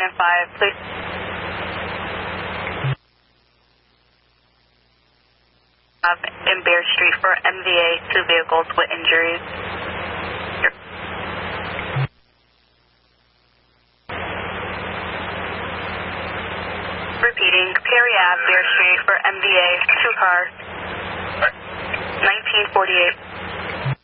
and 5, please. In Bear Street for MVA, 2 vehicles with injuries. Repeating, Perry Ave, Bear Street for MVA, 2 cars. 1948.